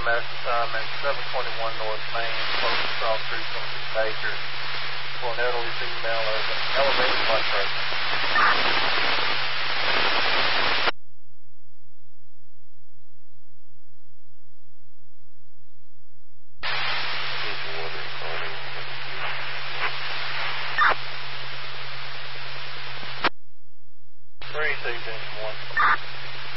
EMS assignment, 721 North Main, close to Cross Creek on the Baker, for an elderly female as an elevated blood pressure.